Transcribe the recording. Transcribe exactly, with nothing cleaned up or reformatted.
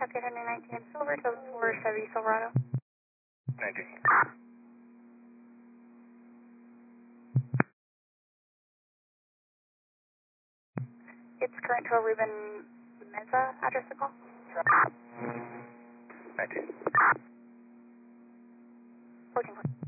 Traffic one nineteen Silver to four Chevy Silverado. nineteen. It's current to Ruben Meza, address to call. nineteen. fourteen.